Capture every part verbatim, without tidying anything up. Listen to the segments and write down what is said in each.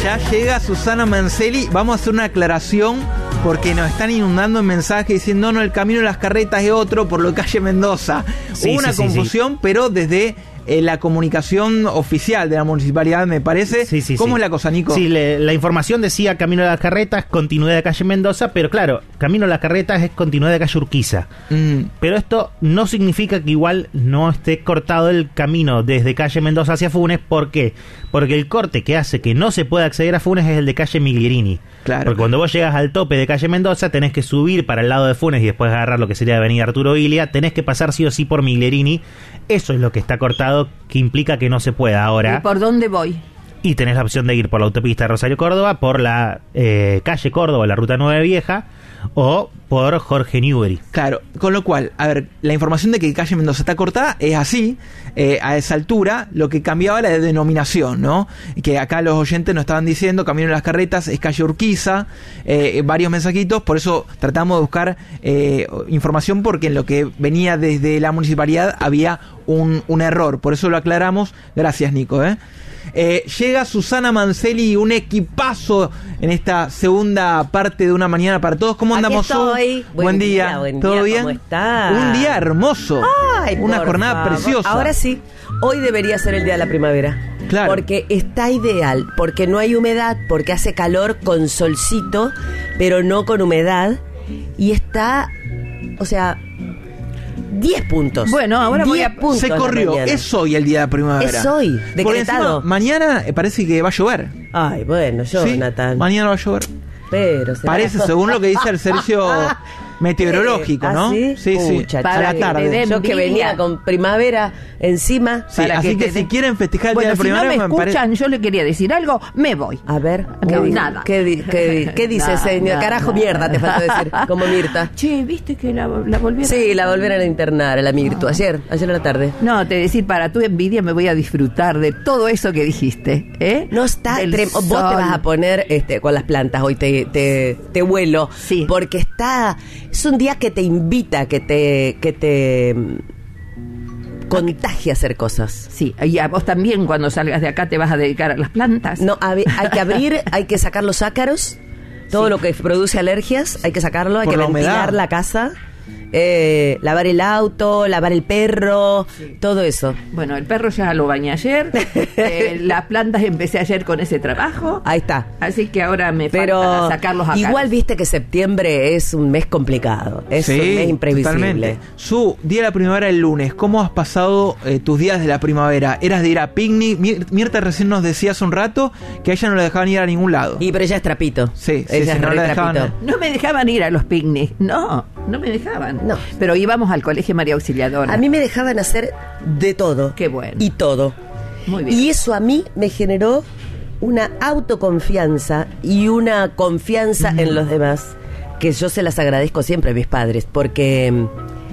Ya llega Susana Mancelli. Vamos a hacer una aclaración porque nos están inundando en mensajes diciendo no, no, el camino de las carretas es otro por lo de calle Mendoza. Sí, Hubo una sí, confusión, sí, sí. pero desde eh, la comunicación oficial de la municipalidad, me parece. Sí, sí, ¿Cómo sí. es la cosa, Nico? Sí, le, la información decía camino de las carretas, continuidad de calle Mendoza, pero claro, camino de las carretas es continuidad de calle Urquiza. Mm. Pero esto no significa que igual no esté cortado el camino desde calle Mendoza hacia Funes. ¿Por qué? Porque el corte que hace que no se pueda acceder a Funes es el de calle Miglierini. Claro. Porque cuando vos llegas al tope de calle Mendoza tenés que subir para el lado de Funes y después agarrar lo que sería avenida Arturo Ilia, tenés que pasar sí o sí por Miglierini. Eso es lo que está cortado, que implica que no se pueda ahora. ¿Y por dónde voy? Y tenés la opción de ir por la autopista Rosario Córdoba, por la eh, calle Córdoba, la ruta nueve Vieja, o por Jorge Newbery. Claro, con lo cual, a ver, la información de que calle Mendoza está cortada es así, eh, a esa altura, lo que cambiaba era la denominación, ¿no? Que acá los oyentes nos estaban diciendo, Camino de las Carretas es calle Urquiza, eh, varios mensajitos, por eso tratamos de buscar eh, información porque en lo que venía desde la municipalidad había un, un error, por eso lo aclaramos. Gracias, Nico, ¿eh? Eh, llega Susana Mancelli y un equipazo en esta segunda parte de Una Mañana para Todos. ¿Cómo andamos, Su? Buen, buen día, día buen ¿todo día, bien? ¿Cómo está? Un día hermoso. Ay, una jornada favor. preciosa. Ahora sí, hoy debería ser el día de la primavera. Claro. Porque está ideal, porque no hay humedad, porque hace calor con solcito, pero no con humedad. Y está, o sea, diez puntos. Bueno, ahora voy a... puntos Se la corrió, mañana. es hoy el día de la primavera. Es hoy, Porque decretado. encima, mañana eh, parece que va a llover. Ay, bueno, Jonathan. ¿Sí? Mañana va a llover. Pero será- Parece, según lo que dice el servicio meteorológico, ¿Ah, ¿no? sí? sí, sí. Pucha, a la que tarde. te den Yo que envidia. venía con primavera encima. Sí, para así que que, te si den- quieren festejar el Bueno, día de si la no me primavera, me escuchan, parece. yo le quería decir algo, me voy. A ver, No, ¿qué, di- nada. ¿qué, di- qué, di- qué dice, Nada, señor? nada, Carajo, nada. mierda, te faltó decir, como Mirta. Che, ¿viste que la, la volvieron? Sí, la volvieron a internar a la Mirtu. Ayer, ayer a la tarde. No, te decir, para tu envidia me voy a disfrutar de todo eso que dijiste, ¿eh? No está Del trem- Vos sol. te vas a poner este, con las plantas hoy, te, te, te vuelo. Sí. Porque está. Es un día que te invita, que te. que te mm, contagia a hacer cosas. Sí, y a vos también cuando salgas de acá te vas a dedicar a las plantas. No, a ver, hay que abrir, hay que sacar los ácaros, todo Sí. lo que produce alergias, hay que sacarlo, hay Por que la ventilar humedad. la casa, eh, lavar el auto, lavar el perro, todo eso. Bueno, el perro ya lo bañé ayer, eh, las plantas empecé ayer con ese trabajo, Ahí está. así que ahora me Pero falta sacarlos acá. igual viste que septiembre es un mes complicado, es Sí, un mes imprevisible. totalmente. Su, día de la primavera el lunes, ¿cómo has pasado eh, tus días de la primavera? ¿Eras de ir a picnic? Mir- Mirta recién nos decía hace un rato que a ella no la dejaban ir a ningún lado. Y pero ella es trapito. Sí, sí, ella sí, es no re la dejaban. trapito. No me dejaban ir a los picnics, no, no me dejaban. No. Pero íbamos al colegio María Auxiliadora. A mí me dejaban hacer de todo. Qué bueno. Y todo. Muy bien. Y eso a mí me generó una autoconfianza y una confianza Mm. en los demás que yo se las agradezco siempre a mis padres, porque mm,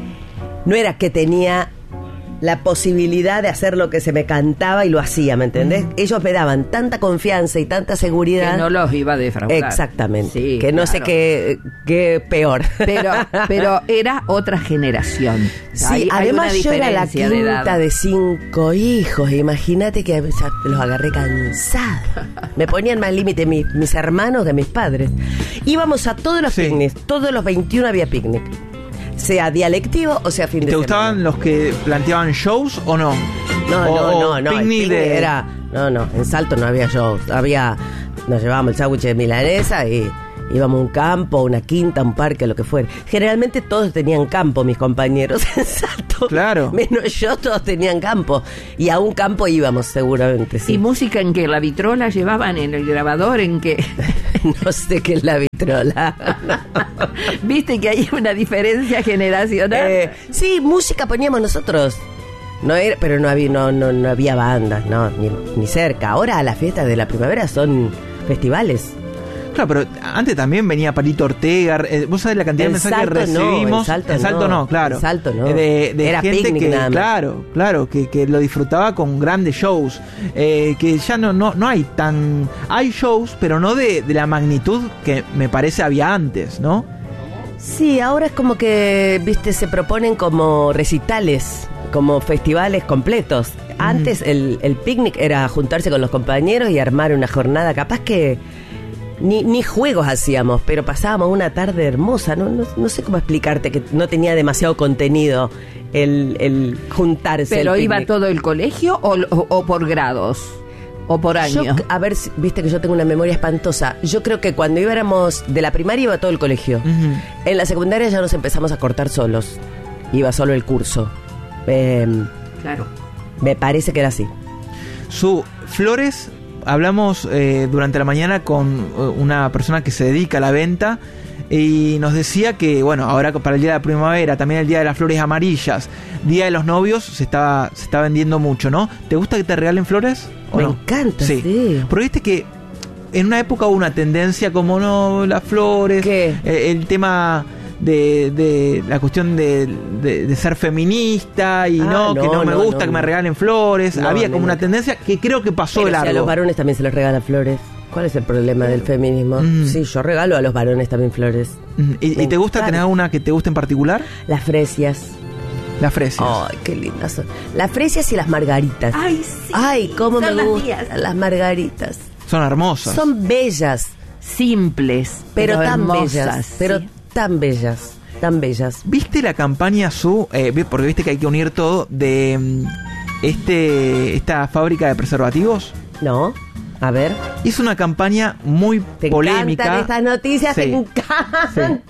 no era que tenía la posibilidad de hacer lo que se me cantaba y lo hacía, ¿me entendés? Ellos me daban tanta confianza y tanta seguridad. que no los iba a defraudar. Exactamente. Sí, que no claro. sé qué, qué peor. Pero, pero era otra generación. Sí, Hay- hay una además yo era la diferencia de edad. quinta de cinco hijos. Imagínate que ya los agarré cansados. Me ponían más límite mis, mis hermanos de mis padres. Íbamos a todos los Sí. picnics. Todos los veintiuno había picnic. Sea día lectivo o sea fin de ¿Te semana. gustaban los que planteaban shows o no? No, O- no, o no, no. El picnic picnic de- era. No, no. En Salto no había shows. Había. Nos llevábamos el sándwich de milanesa y íbamos a un campo, una quinta, un parque, lo que fuera. Generalmente todos tenían campo, mis compañeros en Salto. Claro. Menos yo, todos tenían campo. Y a un campo íbamos, seguramente, sí. ¿Y música en que la vitrola llevaban en el grabador? ¿En que No sé qué es la vitrola. viste que hay una diferencia generacional? Eh, sí, música poníamos nosotros. No era, pero no había, no, no, no había bandas, no, ni, ni cerca. Ahora las fiestas de la primavera son festivales. Claro, pero antes también venía Palito Ortega. eh, ¿Vos sabés la cantidad En de mensajes que Salto no, recibimos? en Salto En Salto no, no, claro. en Salto no. Eh, De, de Era gente picnic que, nada más. claro, claro, que, que lo disfrutaba con grandes shows. Eh, que ya no, no, no hay tan... Hay shows, pero no de, de la magnitud que me parece había antes, ¿no? Sí, ahora es como que, viste, se proponen como recitales, como festivales completos. Antes el, el picnic era juntarse con los compañeros y armar una jornada, capaz que ni, ni juegos hacíamos, pero pasábamos una tarde hermosa. No, no, no sé cómo explicarte que no tenía demasiado contenido el, el juntarse. ¿Pero el iba picnic. todo el colegio o, o, o por grados? ¿O por año? Yo, a ver, si- viste que yo tengo una memoria espantosa. Yo creo que cuando íbamos de la primaria iba todo el colegio. Ujú. En la secundaria ya nos empezamos a cortar solos. Iba solo el curso. Eh, Claro. me parece que era así. Su Flores, hablamos eh, durante la mañana con eh, una persona que se dedica a la venta y nos decía que, bueno, ahora para el Día de la Primavera, también el Día de las Flores Amarillas, Día de los Novios, se está, se está vendiendo mucho, ¿no? ¿Te gusta que te regalen flores? ¿O Me no? encanta, sí. Porque viste que en una época hubo una tendencia como, no, las flores, ¿Qué? eh, el tema... De, de la cuestión de, de, de ser feminista y Ah, no, que no, no me no, gusta no, que me no. regalen flores. No, Había a mí como no. una tendencia que creo que pasó Pero de si a largo. los varones también se les regalan flores. ¿Cuál es el problema del feminismo? Mm. Sí, yo regalo a los varones también flores. Mm, ¿Y, Me y te gusta encanta. tener alguna que te guste en particular? Las fresias. Las fresias. Ay, qué lindas son. Las fresias y las margaritas. Ay, sí. Ay, cómo Son me las gustan mías. las margaritas. Son hermosas. Son bellas, Simples, pero, tan hermosas, bellas. Pero sí. tan bellas, tan bellas. ¿Viste la campaña Su? Eh, vi- porque viste que hay que unir todo de mm, este esta fábrica de preservativos. ¿No? A ver. Hizo una campaña muy Te polémica. encantan estas noticias, te Sí. encantan.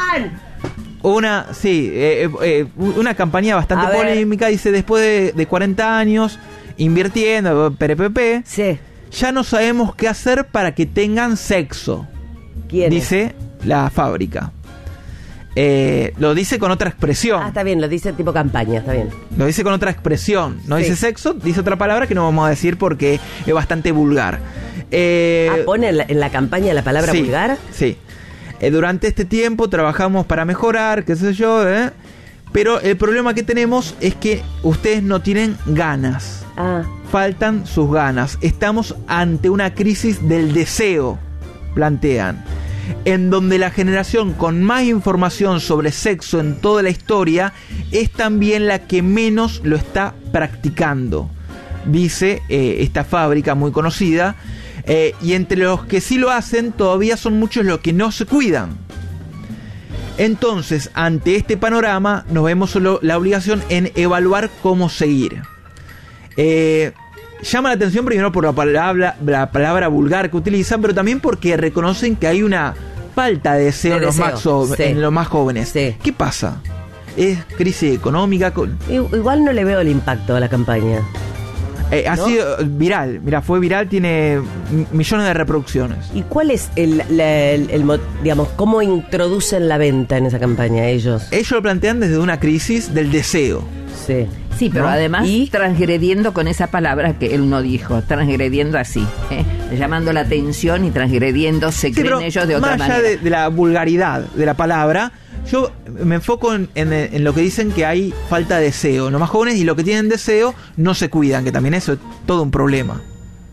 Una, sí, eh, eh, eh, una campaña bastante A ver. polémica. Dice, después de, de cuarenta años invirtiendo, perepepe, Sí. ya no sabemos qué hacer para que tengan sexo. ¿Quién es? Dice la fábrica. Eh, lo dice con otra expresión. Ah, está bien, lo dice tipo campaña, está bien. Lo dice con otra expresión. No Sí. dice sexo, dice otra palabra que no vamos a decir porque es bastante vulgar. Eh, ah, ¿pone en la, en la campaña la palabra sí, vulgar? Sí. Eh, durante este tiempo trabajamos para mejorar, qué sé yo, ¿eh? Pero el problema que tenemos es que ustedes no tienen ganas. Ah, Faltan sus ganas. Estamos ante una crisis del deseo, plantean, en donde la generación con más información sobre sexo en toda la historia es también la que menos lo está practicando, dice eh, esta fábrica muy conocida, eh, y entre los que sí lo hacen todavía son muchos los que no se cuidan. Entonces, ante este panorama, nos vemos solo la obligación en evaluar cómo seguir. Eh, llama la atención primero por la palabra, la palabra vulgar que utilizan, pero también porque reconocen que hay una falta de deseo, De en, los deseo, más jo- sí. en los más jóvenes. Sí. ¿Qué pasa? ¿Es crisis económica? Co- i- igual no le veo el impacto a la campaña. Eh, ha ¿No? sido viral, mira, fue viral, tiene m- millones de reproducciones. ¿Y cuál es el, la- el- el mo- digamos, cómo introducen la venta en esa campaña ellos? Ellos lo plantean desde una crisis del deseo. Sí. Sí, pero ¿no? además ¿Y? transgrediendo con esa palabra que él no dijo, transgrediendo así, ¿eh? llamando la atención y transgrediendo, se Sí, creen pero ellos de otra más allá manera. de, de la vulgaridad de la palabra, yo me enfoco en, en- en lo que dicen que hay falta de deseo. Los más jóvenes y los que tienen deseo no se cuidan, que también eso es todo un problema.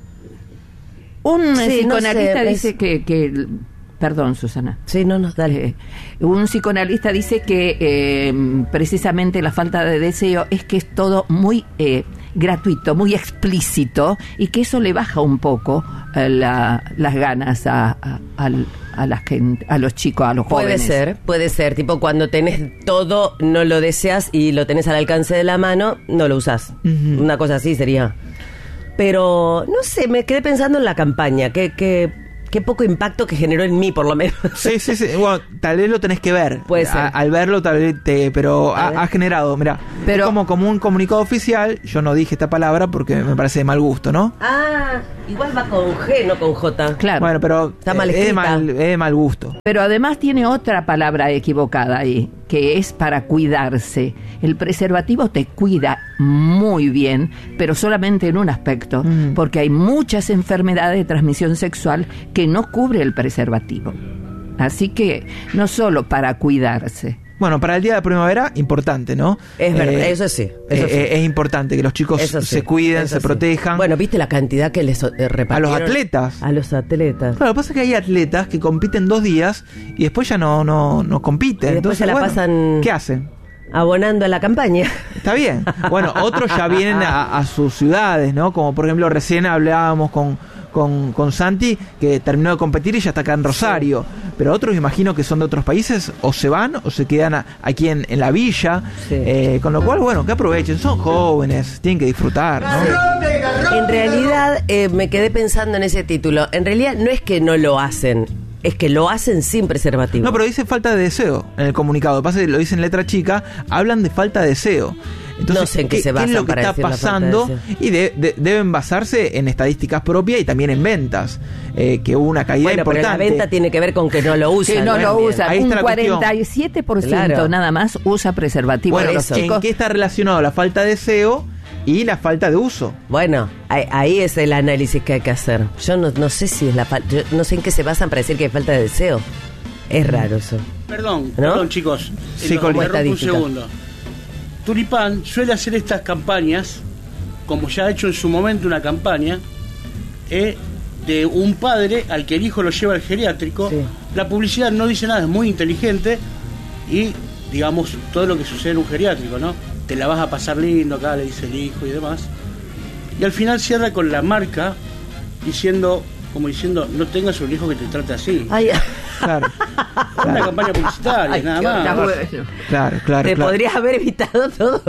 Un Sí, no psicoanalista sé, dice es- que, que... Perdón, Susana. Sí, no, no, dale. Eh, un psicoanalista dice que eh, precisamente la falta de deseo es que es todo muy eh, gratuito, muy explícito y que eso le baja un poco eh, la- las ganas a, a, al- a la gente, a los chicos, a los Puede jóvenes. ser, puede ser. Tipo, cuando tenés todo, no lo deseas y lo tenés al alcance de la mano, no lo usás. Ujú. Una cosa así sería. Pero, no sé, me quedé pensando en la campaña. Qué, qué, qué poco impacto que generó en mí, por lo menos. Sí, sí, sí. Bueno, tal vez lo tenés que ver. Puede ser. A- al verlo, tal vez te. Pero A ha, ver. ha generado, mira, Pero- como, como un comunicado oficial. Yo no dije esta palabra porque me parece de mal gusto, ¿no? Ah, igual va con G, no con J. Claro. Bueno, pero Está mal eh, es, de escrita. mal, es de mal gusto. Pero además tiene otra palabra equivocada ahí, que es para cuidarse. El preservativo te cuida muy bien, pero solamente en un aspecto, Mm. porque hay muchas enfermedades de transmisión sexual que no cubre el preservativo. Así que no solo para cuidarse. Bueno, para el día de la primavera, importante, ¿no? Es verdad, eso sí, eso eh, sí. eh, es importante que los chicos Eso sí, se cuiden, eso se sí. protejan. Bueno, ¿viste la cantidad que les eh, repartieron? A los atletas. A los atletas. Claro, lo que pasa es que hay atletas que compiten dos días y después ya no, no, no compiten. Y después Entonces, se la bueno, pasan- ¿qué hacen? abonando a la campaña. Está bien. Bueno, otros ya vienen a, a sus ciudades, ¿no? Como por ejemplo recién hablábamos con, con, con Santi, que terminó de competir y ya está acá en Rosario. Sí. Pero otros imagino que son de otros países, o se van o se quedan a, aquí en, en la villa. Sí. Eh, con lo cual, bueno, que aprovechen. Son jóvenes, tienen que disfrutar, ¿no? En realidad, eh, me quedé pensando en ese título. En realidad no es que no lo hacen, es que lo hacen sin preservativo. No, pero dice falta de deseo en el comunicado. Pasa que lo dice en letra chica, hablan de falta de deseo. Entonces, no sé en qué, qué se basan ¿qué es lo que para está pasando? De y de, de, deben basarse en estadísticas propias y también en ventas, eh, que hubo una caída bueno, importante. Pero la venta tiene que ver con que no lo usan. Que no, no lo usan. Ahí un está la cuarenta y siete por ciento claro. nada más usa preservativo. Bueno, los ¿en chicos? qué está relacionado la falta de deseo y la falta de uso? Bueno, ahí, ahí es el análisis que hay que hacer. Yo no, no sé si es la falta, no sé en qué se basan para decir que hay falta de deseo. Es raro eso. Perdón, ¿no? perdón chicos. Sí, eh, como me rompo un segundo. Tulipán suele hacer estas campañas, como ya ha hecho en su momento una campaña, eh, de un padre al que el hijo lo lleva al geriátrico. Sí. La publicidad no dice nada, es muy inteligente y, digamos, todo lo que sucede en un geriátrico, ¿no? Te la vas a pasar lindo, acá le dice el hijo y demás. Y al final cierra con la marca diciendo, como diciendo, no tengas un hijo que te trate así. Ay, claro, claro. Una campaña publicitaria, ay, nada más. Bueno. Claro, claro. Te claro. podrías haber evitado todo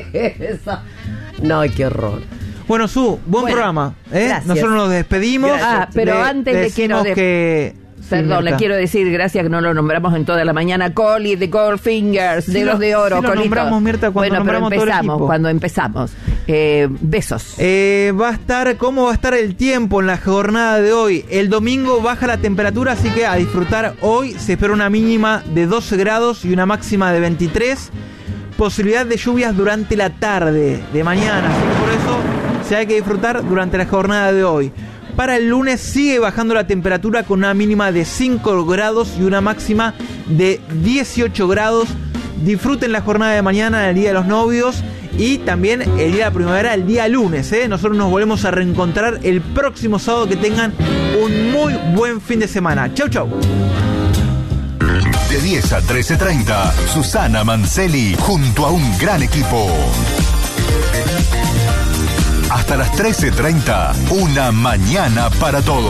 eso. No, qué horror. Bueno, Su, buen bueno, programa. ¿eh? Gracias. Nosotros nos despedimos. Gracias. Ah, pero le, antes le quiero de... que... Perdón, sí, le quiero decir, gracias que no lo nombramos en toda la mañana, Coli de Goldfingers, sí, de lo, los de oro, sí lo Colito. nombramos, Mirta, cuando bueno, nombramos pero empezamos, todo el equipo. cuando empezamos. Eh, besos. Eh, va a estar, ¿cómo va a estar el tiempo en la jornada de hoy? El domingo baja la temperatura, así que a disfrutar hoy. Se espera una mínima de doce grados y una máxima de veintitrés. Posibilidad de lluvias durante la tarde de mañana, así que por eso se hay que disfrutar durante la jornada de hoy. Para el lunes sigue bajando la temperatura con una mínima de cinco grados y una máxima de dieciocho grados. Disfruten la jornada de mañana, el Día de los Novios, y también el Día de la Primavera, el día lunes. ¿eh? Nosotros nos volvemos a reencontrar el próximo sábado. Que tengan un muy buen fin de semana. Chau, chau. De diez a trece treinta, Susana Mancelli junto a un gran equipo. Hasta las trece treinta, una mañana para todos.